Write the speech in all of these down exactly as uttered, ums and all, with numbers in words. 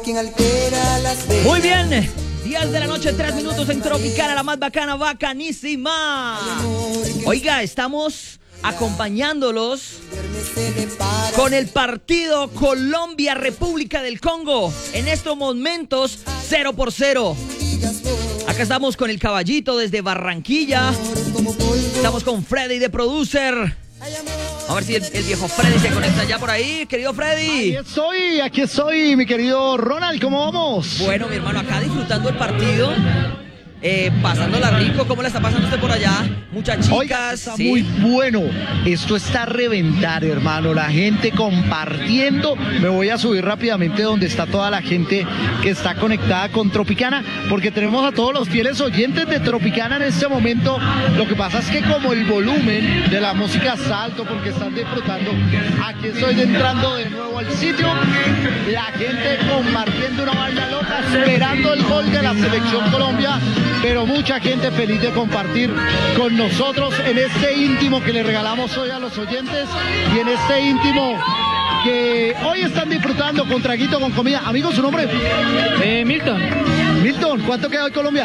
Muy bien, diez de la noche, tres minutos en Tropicana, la más bacana, bacanísima. Oiga, estamos acompañándolos con el partido Colombia-República del Congo. En estos momentos, cero por cero. Acá estamos con el Caballito desde Barranquilla. Estamos con Freddy de Producer. A ver si el, el viejo Freddy se conecta ya por ahí, querido Freddy. Aquí estoy, aquí estoy, mi querido Ronald, ¿cómo vamos? Bueno, mi hermano, acá disfrutando el partido, eh, pasándola rico. ¿Cómo la está pasando usted por allá? Muchas chicas. Oiga, está ¿sí? muy bueno. Esto está a reventar, hermano. La gente compartiendo. Me voy a subir rápidamente donde está toda la gente que está conectada con Tropicana, porque tenemos a todos los fieles oyentes de Tropicana en este momento. Lo que pasa es que como el volumen de la música está alto porque están disfrutando, aquí estoy entrando de nuevo al sitio. La gente compartiendo una vaina loca, esperando el gol de la Selección Colombia, pero mucha gente feliz de compartir con nosotros en este íntimo que le regalamos hoy a los oyentes y en este íntimo que hoy están disfrutando con traguito, con comida. Amigo, ¿su nombre? Eh, Milton. Milton, ¿cuánto queda hoy Colombia?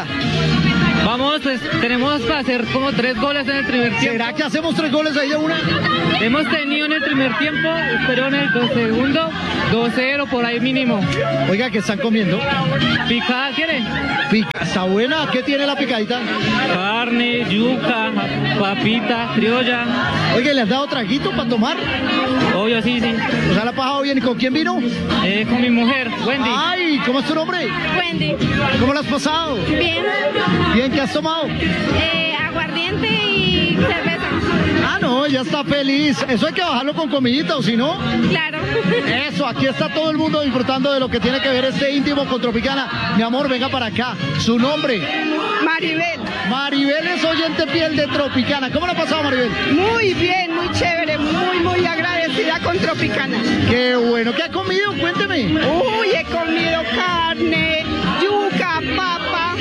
Vamos, pues tenemos para hacer como tres goles en el primer tiempo. ¿Será que hacemos tres goles ahí de una? Hemos tenido en el primer tiempo, pero en el segundo, dos cero por ahí mínimo. Oiga, ¿qué están comiendo? ¿Picada quiere? Pica, ¿está buena? ¿Qué tiene la picadita? Carne, yuca, papita, criolla. Oiga, ¿le has dado traguito para tomar? Obvio, sí, sí. O sea, ¿la ha pasado bien? ¿Y con quién vino? Eh, con mi mujer, Wendy. Ay, ¿cómo es tu nombre? Wendy. ¿Cómo la has pasado? Bien. Bien, ¿qué has tomado? Eh, aguardiente y cerveza. Ah, no, ya está feliz. Eso hay que bajarlo con comidita, o si no. Claro. Eso, aquí está todo el mundo disfrutando de lo que tiene que ver este íntimo con Tropicana. Mi amor, venga para acá. Su nombre. Maribel. Maribel es oyente fiel de Tropicana. ¿Cómo la ha pasado, Maribel? Muy bien, muy chévere, muy, muy agradecida con Tropicana. Qué bueno. ¿Qué ha comido? Cuénteme. Uy, he comido carne, yuca, papa,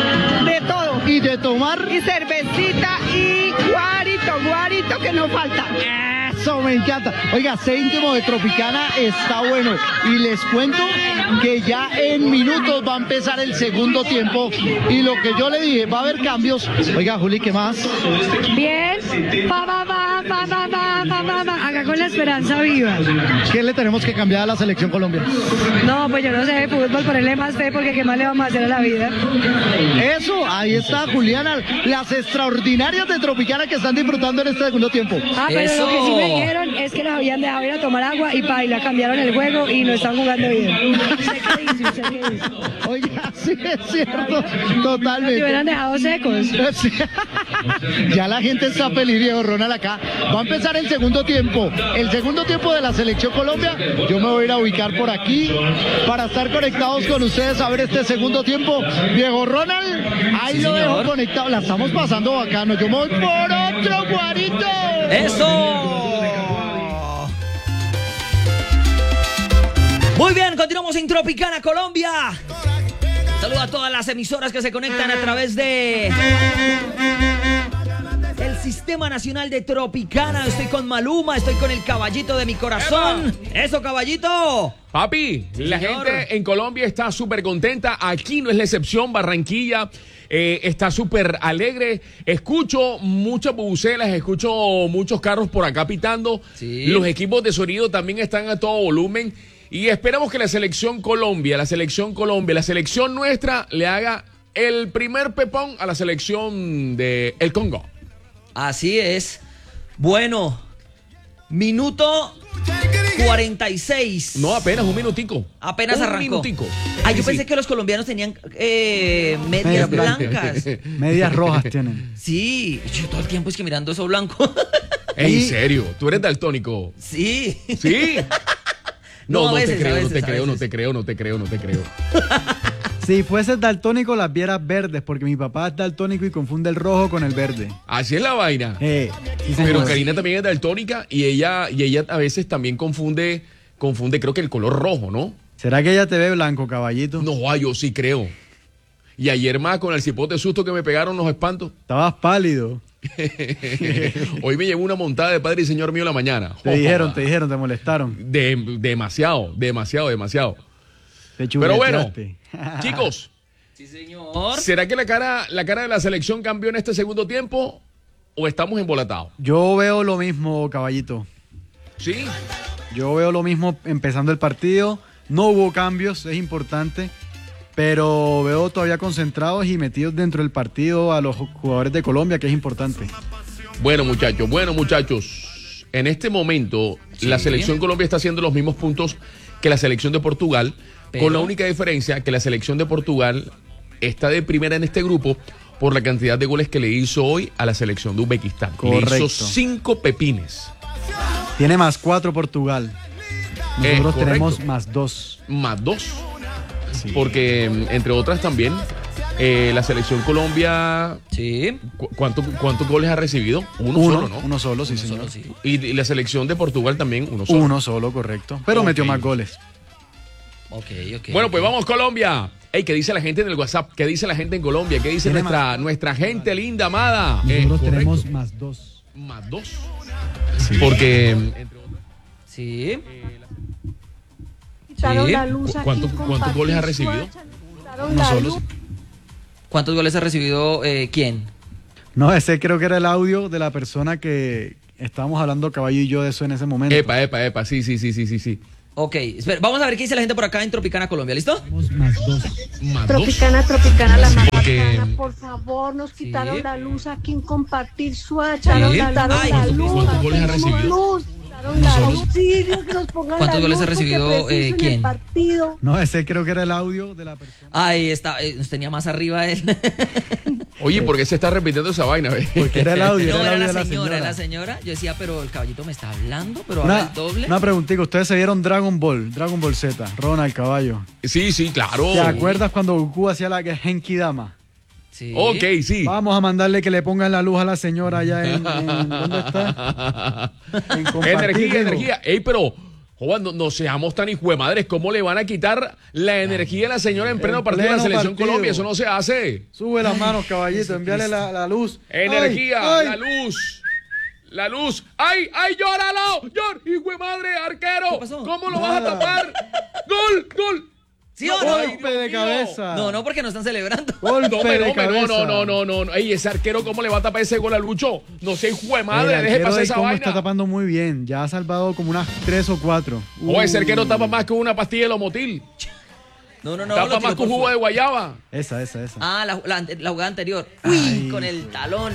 de todo. ¿Y de tomar? Y cervecita y guarito, guarito que no falta. Eso me encanta. Oiga, este íntimo de Tropicana está bueno. Y les cuento que ya en minutos va a empezar el segundo tiempo. Y lo que yo le dije, va a haber cambios. Oiga, Juli, ¿qué más? Bien. Pa, pa, pa, pa, pa, pa, pa, pa, pa. Acá con la esperanza viva. ¿Qué le tenemos que cambiar a la Selección Colombia? No, pues yo no sé de fútbol, ponerle más fe porque qué más le vamos a hacer a la vida. Eso, ahí está Juliana, las extraordinarias de Tropicana que están disfrutando en este segundo tiempo. Ah, pero Eso. lo que sí me dijeron es que los habían dejado ir a tomar agua y paila, cambiaron el juego y no están jugando bien. ¿Usted qué dice? ¿Usted qué dice? Oiga, sí es cierto, Si totalmente. hubieran dejado secos. Sí. Ya la gente está feliz, viejo Ronald, acá. Va a empezar el segundo tiempo. El segundo tiempo de la Selección Colombia. Yo me voy a ir a ubicar por aquí para estar conectados con ustedes a ver este segundo tiempo. Viejo Ronald, ahí Sí, lo dejo señor. conectado. La estamos pasando bacano. Yo me voy por otro guarito. ¡Eso! Muy bien, continuamos en Tropicana, Colombia. Saludo a todas las emisoras que se conectan a través de el Sistema Nacional de Tropicana. Estoy con Maluma, estoy con el caballito de mi corazón. ¡Eso, caballito! Papi, la Señor. gente en Colombia está súper contenta. Aquí no es la excepción. Barranquilla eh, está súper alegre. Escucho muchas bubucelas, escucho muchos carros por acá pitando. Sí. Los equipos de sonido también están a todo volumen. Y esperamos que la selección Colombia, la selección Colombia, la selección nuestra le haga el primer pepón a la selección de el Congo. Así es. Bueno, minuto cuarenta y seis. No, apenas un minutico. Apenas un arrancó. minutico. Ah, yo Sí, pensé sí. que los colombianos tenían eh, medias Medias blancas. blancas. Medias rojas tienen. Sí, yo todo el tiempo es que mirando eso blanco. En serio, tú eres daltónico. Sí. Sí. No, No, a no, veces, te creo, a no veces, te a creo, no veces. te creo, no te creo, no te creo. Si fueses daltónico, las vieras verdes, porque mi papá es daltónico y confunde el rojo con el verde. Así es la vaina. Eh, sí, Pero señor. Karina también es daltónica y ella, y ella a veces también confunde, confunde creo que el color rojo, ¿no? ¿Será que ella te ve blanco, caballito? No, ah, yo sí creo. Y ayer más con el cipote susto que me pegaron los espantos. Estabas pálido. Hoy me llegó una montada de Padre y Señor mío en la mañana. Te dijeron, te dijeron, te molestaron. De, demasiado, demasiado, demasiado. Te Pero bueno, chuleteaste. chicos, Sí, señor. ¿será que la cara, la cara de la selección cambió en este segundo tiempo o estamos embolatados? Yo veo lo mismo, caballito. ¿Sí? Yo veo lo mismo empezando el partido. No hubo cambios, es importante. Pero veo todavía concentrados y metidos dentro del partido a los jugadores de Colombia, que es importante. Bueno, muchachos, bueno, muchachos. En este momento, Sí. la selección Colombia está haciendo los mismos puntos que la selección de Portugal, Pero- con la única diferencia que la selección de Portugal está de primera en este grupo por la cantidad de goles que le hizo hoy a la selección de Uzbekistán. Correcto. Le hizo cinco pepines, Tiene más cuatro Portugal. Eh, Nosotros correcto. tenemos más dos. más dos. Sí. Porque, mm, entre otras también, eh, la selección Colombia, Sí. ¿cu- ¿cuánto- ¿cuántos goles ha recibido? Uno, Uno, solo, ¿no? uno solo, sí, Uno señor. solo, sí. Y, y la selección de Portugal también, uno solo. Uno solo, correcto. Pero Ok. metió más goles. Ok, ok. Bueno, pues ok. vamos Colombia. Ey, ¿qué dice la gente en el WhatsApp? ¿Qué dice la gente en Colombia? ¿Qué dice Tiene nuestra, más. nuestra gente linda, amada? Nosotros Eh, correcto. tenemos más dos. Más dos. Porque, entre otras, Sí. Quitaron Sí. la luz ¿Cu- aquí cuánto- con cuántos Patricio goles ha recibido? Acha, quitaron Uno la solo. luz. sí. ¿Cuántos goles ha recibido eh, quién? No, ese creo que era el audio de la persona que estábamos hablando Caballo y yo de eso en ese momento. epa, epa, epa, sí, sí, sí, sí, sí, sí. Ok, espera, vamos a ver qué dice la gente por acá en Tropicana, Colombia. ¿Listo? Tenemos más dos. Más Tropicana, Tropicana, la más Porque- bacana, por favor, nos Sí. quitaron la luz aquí en Compartir Suá, echaron Sí. la, quitaron Ay, la ¿cuántos- luz, cuántos goles ha aquí tenemos recibido? luz, quitaron la auxilio, que nos pongan ¿Cuántos la goles ha luz, porque recibido, preciso eh, en quién? el partido. No, ese creo que era el audio de la persona. Ahí está, eh, nos tenía más arriba él. Oye, ¿por qué se está repitiendo esa vaina? ve? Porque era el audio, No, era era el la audio de la señora, señora. era la señora. Yo decía, pero el caballito me está hablando, pero ahora Una, el doble. una preguntita, ¿ustedes se vieron Dragon Ball? Dragon Ball Z, Ronald Caballo. Sí, sí, claro. ¿Te acuerdas cuando Goku hacía la Genki Dama? Sí. Ok, sí. Vamos a mandarle que le pongan la luz a la señora allá en... en- ¿dónde está? En Compartir, Energía, digo. energía. Ey, pero, joven, no, no seamos tan hijo de madres. ¿Cómo le van a quitar la energía a la señora en pleno En partido de la pleno selección partido. Colombia? Eso no se hace. Sube las manos, caballito, envíale la, la luz. Energía, Ay, la ay. luz. La luz. ¡Ay, ay, llóralo! ¡Llor! ¡Hijo de madre, arquero! ¿Qué pasó? ¿Cómo lo vas a Nada. tapar? ¡Gol, gol! ¿Sí o no? Ay, Golpe Dios de mío. cabeza. No, no, porque no están celebrando. Golpe No, pero, de no, cabeza. no, no, no, no, no. Ey, ese arquero, ¿cómo le va a tapar ese gol a Lucho? No sé, hijo de El madre, deje arquero pasar de esa Congo vaina. está tapando muy bien. Ya ha salvado como unas tres o cuatro. O ese Uh, arquero tapa más que una pastilla de lomotil. No, no, no. Tapa lo más tiró que un por jugo de fuera. guayaba. Esa, esa, esa. Ah, la, la, la jugada anterior. Uy, Ay. con el talón.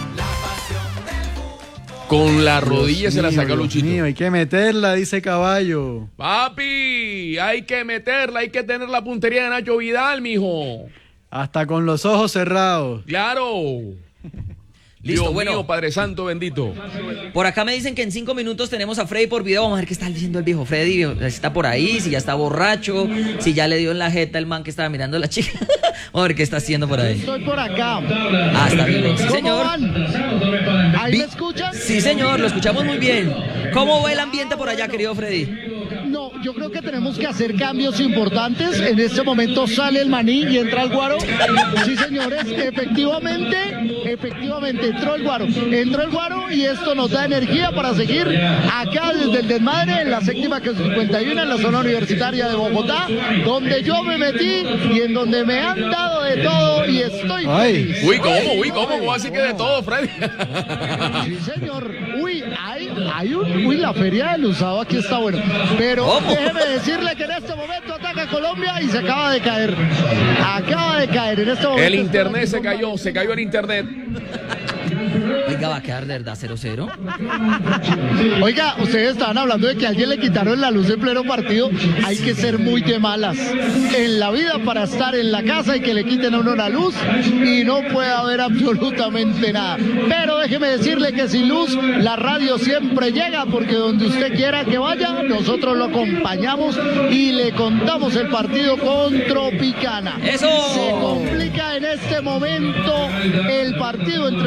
Con la rodilla Dios se la mío, saca Dios Luchito. mío, hay que meterla, dice Caballo. Papi, hay que meterla, hay que tener la puntería de Nacho Vidal, mijo. Hasta con los ojos cerrados. Claro. Listo, Dios bueno. mío, Padre Santo bendito. Por acá me dicen que en cinco minutos tenemos a Freddy por video. Vamos a ver qué está diciendo el viejo Freddy. Si está por ahí, si ya está borracho, si ya le dio en la jeta el man que estaba mirando a la chica. Vamos a ver qué está haciendo por ahí. Estoy por acá. Ah, está bien. Sí, ¿Cómo señor. van? ¿Ahí Vi- me escuchan? Sí, señor, lo escuchamos muy bien. ¿Cómo va el ambiente por allá, querido Freddy? No, yo creo que tenemos que hacer cambios importantes. En este momento sale el maní y entra el guaro. Sí, señores, efectivamente, efectivamente, entró el guaro. Entró el guaro y esto nos da energía para seguir acá desde el desmadre en la séptima que es cincuenta y uno en la zona universitaria de Bogotá, donde yo me metí y en donde me han dado de todo y estoy Ay. feliz. Uy, ¿cómo? Uy, ¿cómo? ¿Cómo así que de todo, Freddy? Sí, señor. Uy, hay, hay un, uy, la feria del usado aquí está bueno. Pero ¿Cómo? déjeme decirle que en este momento ataca Colombia y se acaba de caer. Acaba de caer en este momento. El internet se cayó, se cayó el internet. Oiga, va a quedar de verdad cero cero. Oiga, ustedes estaban hablando de que a alguien le quitaron la luz en pleno partido. Hay que ser muy de malas en la vida para estar en la casa y que le quiten a uno la luz y no puede haber absolutamente nada. Pero déjeme decirle que sin luz la radio siempre llega, porque donde usted quiera que vaya, nosotros lo acompañamos y le contamos el partido con Tropicana. ¡Eso! Se complica en este momento el partido entre República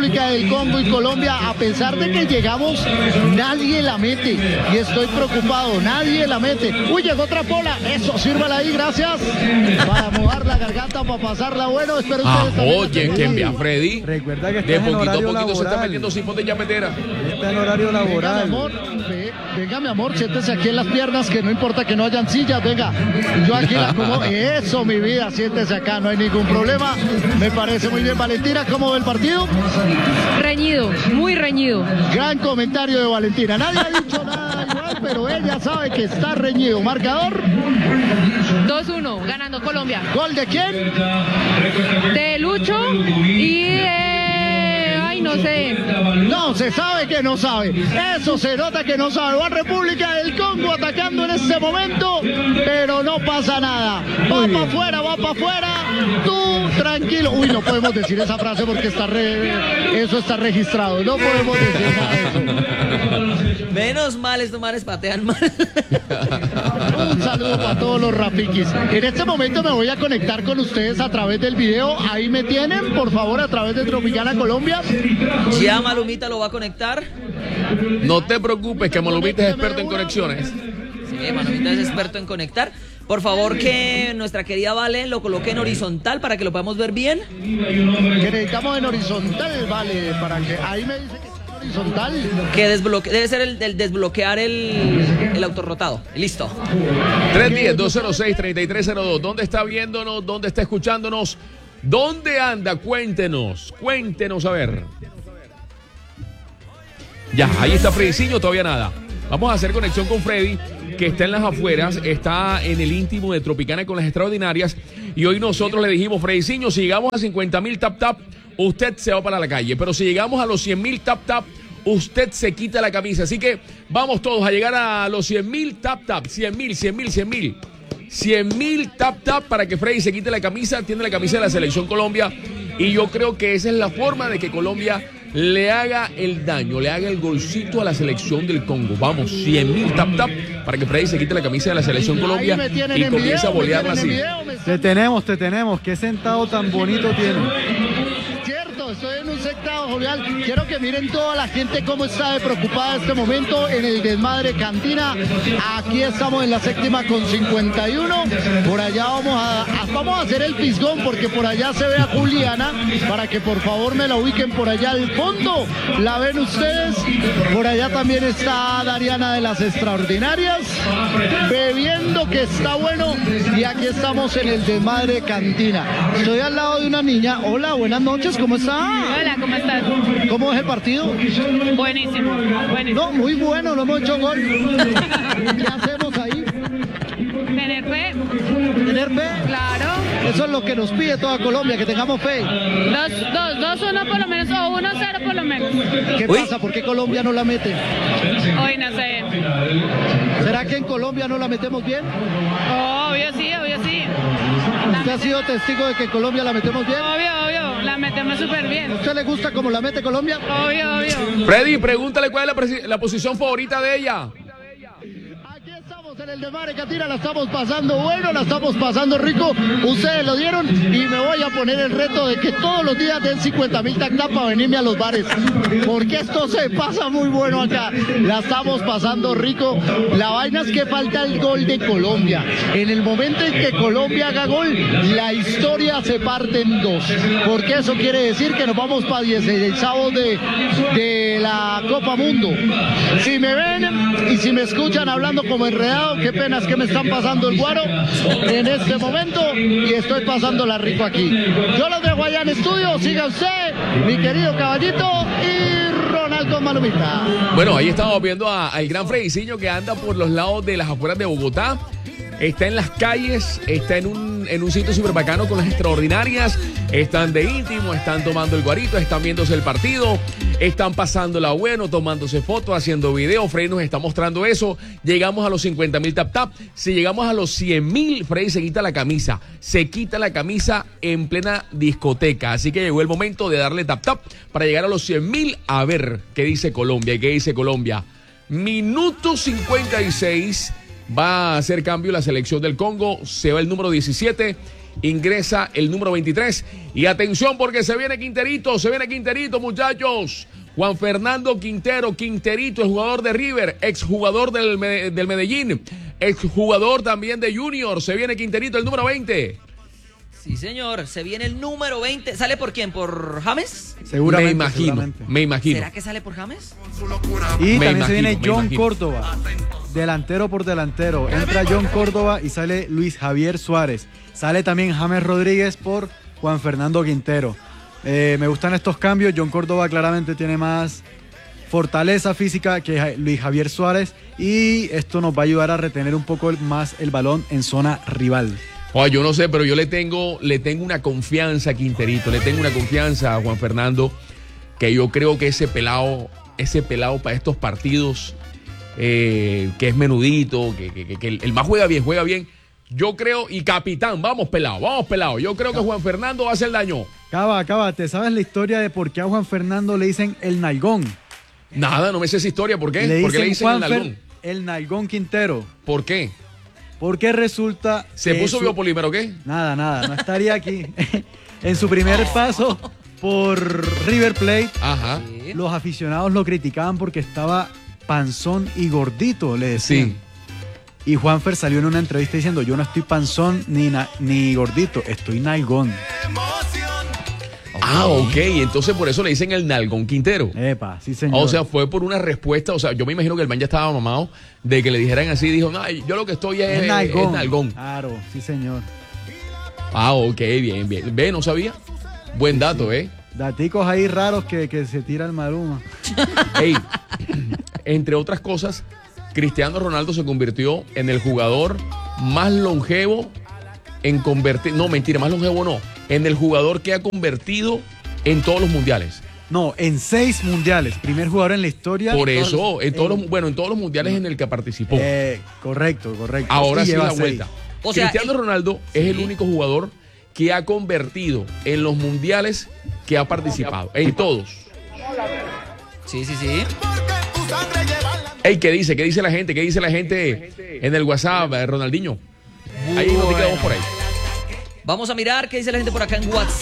República del Congo y Colombia, a pesar de que llegamos, nadie la mete. Y estoy preocupado, nadie la mete. Uy, llegó otra pola. Eso, sírvala ahí, gracias. Para mojar la garganta, para pasarla bueno. Espero Ah, ustedes oye, que envía Freddy. Recuerda que De estás en poquito a horario poquito se está laboral. metiendo cipote en yapetera. Está en horario Venga, mi laboral. amor, ve- venga, mi amor, siéntese aquí en las piernas, que no importa que no hayan sillas, venga. Yo aquí la como. Eso, mi vida, siéntese acá, no hay ningún problema. Me parece muy bien, Valentina. ¿Cómo ve el partido? Reñido, muy reñido. Gran comentario de Valentina. Nadie ha dicho nada igual, pero ella sabe que está reñido. Marcador, dos uno, ganando Colombia. ¿gol de quién? De Lucho y de... Ay, no sé. No, se sabe que no sabe. Eso se nota que no sabe. Va República del Congo atacando en este momento, pero no pasa nada. Va para afuera, va para afuera. Tú, tranquilo. Uy, no podemos decir esa frase porque está re- eso está registrado. No podemos decir nada de eso. Menos mal, estos manes patean mal. Un saludo para todos los rapiquis. En este momento me voy a conectar con ustedes a través del video. Ahí me tienen, por favor, a través de Tropicana Colombia. Ya Malumita lo va a conectar. No te preocupes, que Malumita es experto en conexiones. Sí, Malumita es experto en conectar. Por favor, que nuestra querida Vale lo coloque en horizontal para que lo podamos ver bien. Que necesitamos en horizontal, vale, para que ahí me dice que está en horizontal. Que desbloque, debe ser el, el desbloquear el, el autorrotado. Listo. tres uno cero, dos cero seis, tres tres cero dos. ¿Dónde está viéndonos? ¿Dónde está escuchándonos? ¿Dónde anda? Cuéntenos. Cuéntenos, a ver. Ya, ahí está Freddyciño, todavía nada. Vamos a hacer conexión con Freddy, que está en las afueras, está en el íntimo de Tropicana con las extraordinarias. Y hoy nosotros le dijimos, Freddyciño, si llegamos a cincuenta mil tap tap, usted se va para la calle. Pero si llegamos a los cien mil tap tap, usted se quita la camisa. Así que vamos todos a llegar a los cien mil tap tap, cien mil, cien mil, cien mil. cien mil tap tap para que Freddy se quite la camisa. Tiene la camisa de la Selección Colombia. Y yo creo que esa es la forma de que Colombia le haga el daño, le haga el golcito a la Selección del Congo. Vamos, cien mil tap tap para que Freddy se quite la camisa de la Selección Colombia Ahí me tienen y en comience video, a bolearla me así. tienen en video, me- Te tenemos, te tenemos. Qué sentado tan bonito tiene. Cierto, estoy en un sectado jovial. Quiero que miren toda la gente cómo está de preocupada en este momento en el desmadre Cantina. Aquí estamos en la séptima con cincuenta y uno. Por allá vamos a, a- vamos a hacer el pisgón porque por allá se ve a Juliana para que por favor me la ubiquen por allá al fondo. La ven ustedes. Por allá también está Dariana de las Extraordinarias bebiendo, que está bueno. Y aquí estamos en el desmadre Cantina. Estoy al lado de una niña. Hola, buenas noches, ¿cómo está? Hola, ¿cómo estás? ¿Cómo es el partido? Buenísimo, buenísimo. No, muy bueno, no hemos hecho gol. ¿Qué hacemos ahí? Tener fe, Tener fe. claro. Eso es lo que nos pide toda Colombia, que tengamos fe. Dos, dos, dos, uno por lo menos, o uno, cero por lo menos. ¿Qué Uy. pasa? ¿Por qué Colombia no la mete? Hoy no sé. ¿Será que en Colombia no la metemos bien? Obvio sí, obvio sí. La ¿Usted ha sido testigo de que en Colombia la metemos bien? Obvio, obvio, la metemos súper bien. ¿A usted le gusta cómo la mete Colombia? Obvio, obvio. Freddy, pregúntale cuál es la, presi- la posición favorita de ella. Aquí estamos en el desmadre Cantina, la estamos pasando bueno, la estamos pasando rico. Ustedes lo dieron y me voy a poner el reto de que todos los días den cincuenta mil tac tac para venirme a los bares. Porque esto se pasa muy bueno acá. La estamos pasando rico. La vaina es que falta el gol de Colombia. En el momento en que Colombia haga gol, la historia se parte en dos. Porque eso quiere decir que nos vamos para dieciséisavos de, de la Copa Mundo. Si me ven y si me escuchan hablando como enredado, qué pena es que me están pasando el guaro en este momento y estoy pasándola rico aquí. Yo los dejo allá en estudio, siga usted, mi querido caballito, y Ronaldo Malumita. Bueno, ahí estamos viendo a- al gran Freddyciño que anda por los lados de las afueras de Bogotá. Está en las calles, está en un, en un sitio súper bacano con las extraordinarias. Están de íntimo, están tomando el guarito, están viéndose el partido, están pasándola bueno, tomándose fotos, haciendo videos. Freddy nos está mostrando eso. Llegamos a los cincuenta mil tap tap. Si llegamos a los cien mil, Freddy se quita la camisa. Se quita la camisa en plena discoteca. Así que llegó el momento de darle tap tap para llegar a los cien mil. A ver qué dice Colombia y qué dice Colombia. Minuto cincuenta y seis. Va a hacer cambio la selección del Congo. Se va el número diecisiete ingresa el número veintitrés. Y atención porque se viene Quinterito, se viene Quinterito, muchachos. Juan Fernando Quintero, Quinterito, el jugador de River, exjugador del, del Medellín, exjugador también de Junior. Se viene Quinterito, el número veinte. Sí, señor, se viene el número veinte. ¿Sale por quién? ¿Por James? Seguramente. Me imagino, seguramente. me imagino. ¿Será que sale por James? Y Me también imagino, se viene me John imagino. Córdoba, delantero por delantero. Entra John Córdoba y sale Luis Javier Suárez. Sale también James Rodríguez por Juan Fernando Quintero. Eh, me gustan estos cambios. John Córdoba claramente tiene más fortaleza física que Luis Javier Suárez y esto nos va a ayudar a retener un poco más el balón en zona rival. Oh, yo no sé, pero yo le tengo, le tengo una confianza a Quinterito, le tengo una confianza a Juan Fernando, que yo creo que ese pelado, ese pelado para estos partidos, eh, que es menudito, que, que, que el más juega bien, juega bien. Yo creo, y capitán, vamos pelado, vamos pelado. Yo creo que Juan Fernando va a hacer daño. Cava, Cava, ¿te sabes la historia de por qué a Juan Fernando le dicen el nalgón? Nada, no me sé esa historia. ¿Por qué? Le ¿Por qué le dicen el Juanfer, nalgón? el nalgón Quintero. ¿Por qué? Porque resulta ¿Se que puso su- biopolímero o qué? Nada, nada, no estaría aquí. En su primer paso por River Plate, Ajá. los aficionados lo criticaban porque estaba panzón y gordito, le decían. Sí. Y Juanfer salió en una entrevista diciendo, yo no estoy panzón ni, na- ni gordito, estoy nalgón. Ah, ok. Entonces por eso le dicen el nalgón Quintero. Epa, sí señor. O sea, fue por una respuesta. O sea, yo me imagino que el man ya estaba mamado de que le dijeran así. Dijo, no, yo lo que estoy es, es nalgón. es nalgón. Claro, sí señor. Ah, ok, bien, bien. Ve, no sabía. Buen dato, ¿eh? Daticos ahí raros que, que se tira el Maluma. Ey, entre otras cosas, Cristiano Ronaldo se convirtió en el jugador más longevo en convertir. No, mentira, más longevo no. En el jugador que ha convertido en todos los mundiales. No, en seis mundiales. Primer jugador en la historia. Por En eso, todos- en todos los, bueno, en todos los mundiales en el que participó. Eh, correcto, correcto. Ahora Y sí lleva la seis. vuelta. O sea, Cristiano el- Ronaldo es el único jugador que ha convertido en los mundiales que ha participado. En todos. Sí, sí, sí. Ey, ¿qué dice? ¿Qué dice la gente? ¿Qué dice la gente en el WhatsApp, eh, Ronaldinho? Ahí nos quedamos por ahí. Vamos a mirar qué dice la gente por acá en WhatsApp.